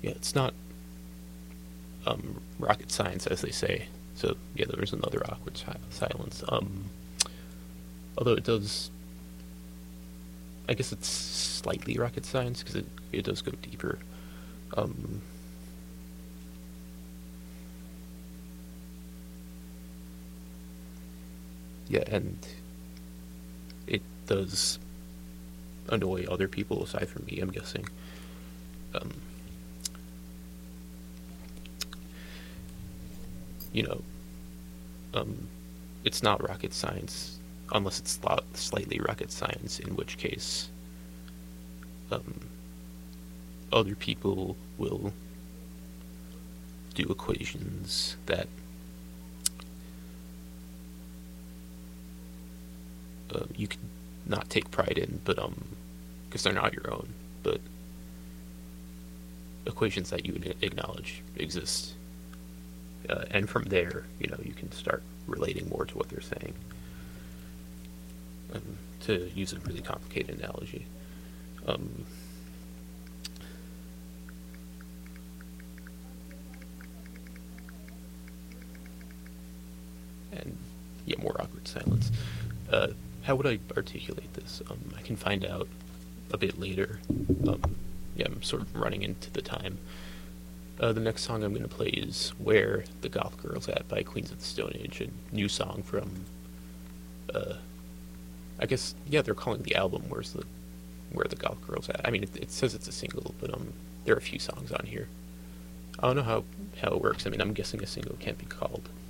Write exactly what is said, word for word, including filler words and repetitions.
yeah, it's not um, rocket science, as they say. So yeah, there's another awkward si- silence. Um, although it does, I guess it's slightly rocket science because it it does go deeper. Um, yeah, and it does annoy other people aside from me, I'm guessing. Um, you know, um, it's not rocket science unless it's slightly rocket science, in which case um, other people will do equations that uh, you can not take pride in, but um, because they're not your own, but equations that you acknowledge exist, uh, and from there, you know, you can start relating more to what they're saying. Um, to use a really complicated analogy, um, and yeah, more awkward silence. Uh, how would I articulate this? Um, I can find out a bit later. Um, yeah, I'm sort of running into the time. Uh, the next song I'm going to play is Where the Goth Girl's At by Queens of the Stone Age, a new song from, uh, I guess, yeah, they're calling the album Where's the Where the Goth Girl's At. I mean, it, it says it's a single, but um, there are a few songs on here. I don't know how, how it works. I mean, I'm guessing a single can't be called